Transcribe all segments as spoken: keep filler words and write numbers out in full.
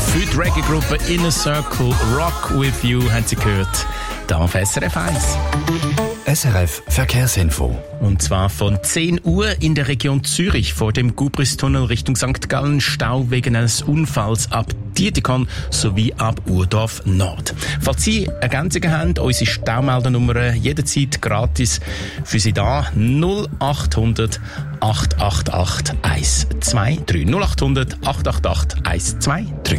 Für die Reggae-Gruppe Inner Circle Rock With You haben Sie gehört, da auf S R F eins. S R F Verkehrsinfo. Und zwar von zehn Uhr in der Region Zürich vor dem Gubristunnel Richtung Sankt Gallen Stau wegen eines Unfalls ab Dietikon sowie ab Urdorf Nord. Falls Sie Ergänzungen haben, unsere Staumeldernummer jederzeit gratis für Sie da. null acht hundert acht acht acht eins zwei drei. null acht hundert acht acht acht eins zwei drei.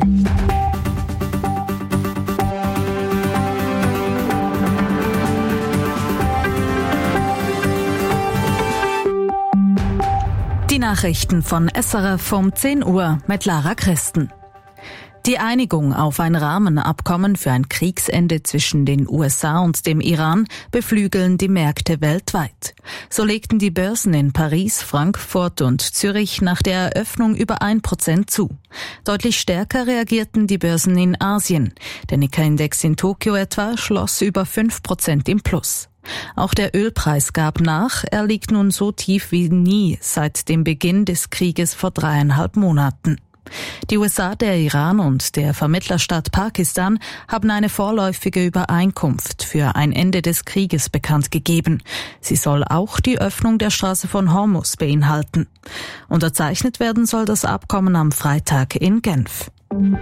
Die Nachrichten von S R F um zehn Uhr mit Lara Christen. Die Einigung auf ein Rahmenabkommen für ein Kriegsende zwischen den U S A und dem Iran beflügeln die Märkte weltweit. So legten die Börsen in Paris, Frankfurt und Zürich nach der Eröffnung über ein Prozent zu. Deutlich stärker reagierten die Börsen in Asien. Der Nikkei-Index in Tokio etwa schloss über fünf Prozent im Plus. Auch der Ölpreis gab nach, er liegt nun so tief wie nie seit dem Beginn des Krieges vor dreieinhalb Monaten. Die U S A, der Iran und der Vermittlerstaat Pakistan haben eine vorläufige Übereinkunft für ein Ende des Krieges bekannt gegeben. Sie soll auch die Öffnung der Straße von Hormuz beinhalten. Unterzeichnet werden soll das Abkommen am Freitag in Genf.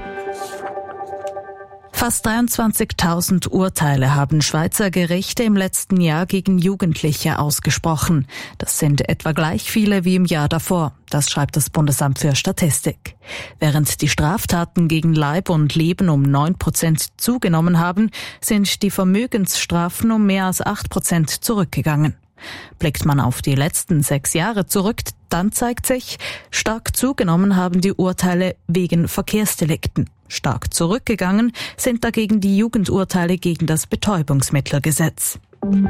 Fast dreiundzwanzigtausend Urteile haben Schweizer Gerichte im letzten Jahr gegen Jugendliche ausgesprochen. Das sind etwa gleich viele wie im Jahr davor. Das schreibt das Bundesamt für Statistik. Während die Straftaten gegen Leib und Leben um neun Prozent zugenommen haben, sind die Vermögensstrafen um mehr als acht Prozent zurückgegangen. Blickt man auf die letzten sechs Jahre zurück, dann zeigt sich, stark zugenommen haben die Urteile wegen Verkehrsdelikten. Stark zurückgegangen sind dagegen die Jugendurteile gegen das Betäubungsmittelgesetz.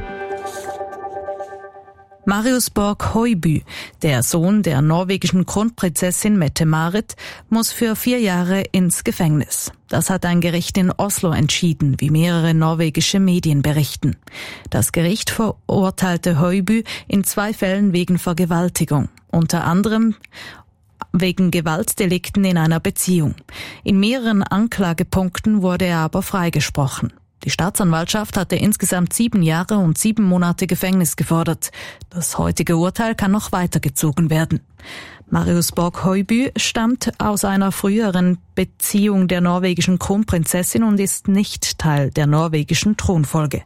Marius Borg-Høiby, der Sohn der norwegischen Kronprinzessin Mette-Marit, muss für vier Jahre ins Gefängnis. Das hat ein Gericht in Oslo entschieden, wie mehrere norwegische Medien berichten. Das Gericht verurteilte Høiby in zwei Fällen wegen Vergewaltigung, unter anderem wegen Gewaltdelikten in einer Beziehung. In mehreren Anklagepunkten wurde er aber freigesprochen. Die Staatsanwaltschaft hatte insgesamt sieben Jahre und sieben Monate Gefängnis gefordert. Das heutige Urteil kann noch weitergezogen werden. Marius Borg-Høiby stammt aus einer früheren Beziehung der norwegischen Kronprinzessin und ist nicht Teil der norwegischen Thronfolge.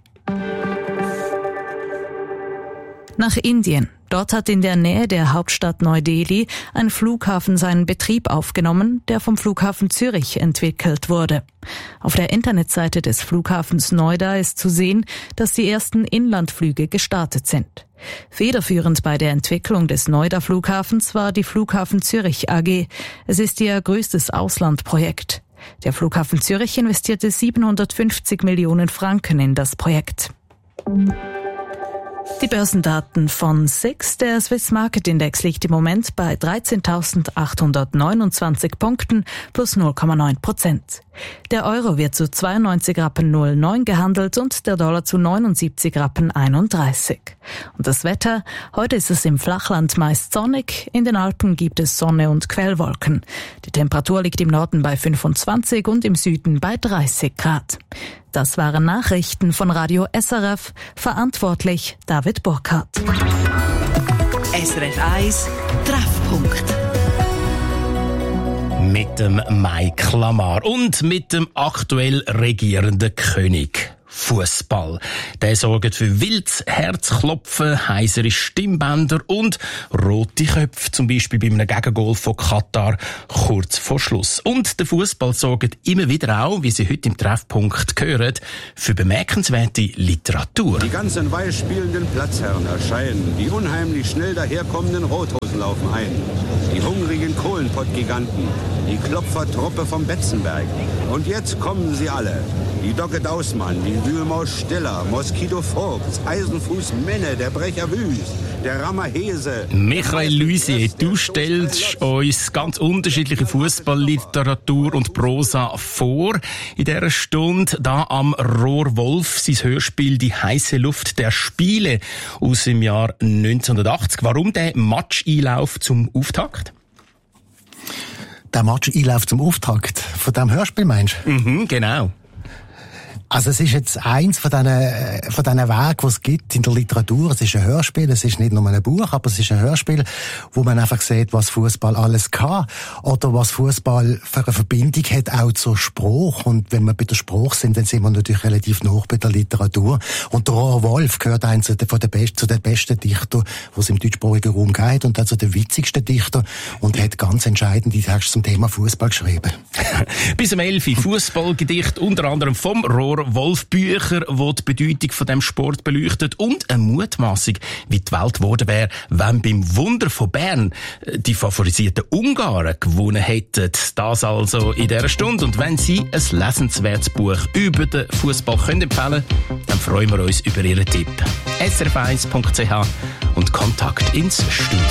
Nach Indien. Dort hat in der Nähe der Hauptstadt Neu-Delhi ein Flughafen seinen Betrieb aufgenommen, der vom Flughafen Zürich entwickelt wurde. Auf der Internetseite des Flughafens Noida ist zu sehen, dass die ersten Inlandflüge gestartet sind. Federführend bei der Entwicklung des Noida-Flughafens war die Flughafen Zürich A G. Es ist ihr größtes Auslandprojekt. Der Flughafen Zürich investierte siebenhundertfünfzig Millionen Franken in das Projekt. Die Börsendaten von S I X, der Swiss Market Index, liegt im Moment bei dreizehntausendachthundertneunundzwanzig Punkten plus null Komma neun Prozent. Der Euro wird zu zweiundneunzig Rappen null neun gehandelt und der Dollar zu neunundsiebzig Rappen einunddreißig. Und das Wetter? Heute ist es im Flachland meist sonnig, in den Alpen gibt es Sonne und Quellwolken. Die Temperatur liegt im Norden bei fünfundzwanzig und im Süden bei dreißig Grad. Das waren Nachrichten von Radio S R F, verantwortlich David Burkhardt. S R F eins Treffpunkt. Mit dem Mike Lamar und mit dem aktuell regierenden König. Fußball. Der sorgt für wildes Herzklopfen, heisere Stimmbänder und rote Köpfe, zum Beispiel bei einem Gegengol von Katar kurz vor Schluss. Und der Fußball sorgt immer wieder auch, wie Sie heute im Treffpunkt hören, für bemerkenswerte Literatur. Die ganzen weiß spielenden Platzherren erscheinen, die unheimlich schnell daherkommenden Rothosen laufen ein, die hungrigen Kohlenpottgiganten, die Klopfertruppe vom Betzenberg. Und jetzt kommen sie alle. Die Docke Dausmann, die Wühlmaus Stiller, Moskito Vogts, Eisenfuß Menne, der Brecher Wüst, der Rammer Hese. Michael Luisier, du stellst uns ganz unterschiedliche Fußballliteratur und Prosa vor. In dieser Stunde da am Rohr Wolf, sein Hörspiel «Die heiße Luft der Spiele» aus dem Jahr neunzehnhundertachtzig. Warum der Match-Einlauf zum Auftakt? der Match-Einlauf zum Auftakt von diesem Hörspiel, meinst du? Mhm, genau. Also es ist jetzt eins von diesen, von diesen Wegen, die es gibt in der Literatur. Es ist ein Hörspiel, es ist nicht nur ein Buch, aber es ist ein Hörspiel, wo man einfach sieht, was Fußball alles kann oder was Fußball für eine Verbindung hat, auch zur Spruch. Und wenn wir bei der Spruch sind, dann sind wir natürlich relativ nah bei der Literatur. Und der Roar Wolf gehört eins zu den, von den besten, zu den besten Dichtern, die es im deutschsprachigen Raum gibt, und auch zu den witzigsten Dichtern, und hat ganz entscheidende Texte zum Thema Fußball geschrieben. Bis um elf Fußballgedicht, unter anderem vom Roar Wolf, Bücher, die die Bedeutung von dem Sport beleuchtet, und eine Mutmaßung, wie die Welt geworden wäre, wenn beim Wunder von Bern die favorisierten Ungarn gewonnen hätten. Das also in dieser Stunde. Und wenn Sie ein lesenswertes Buch über den Fußball empfehlen können, dann freuen wir uns über Ihren Tipp. S R F eins Punkt C H und Kontakt ins Studio.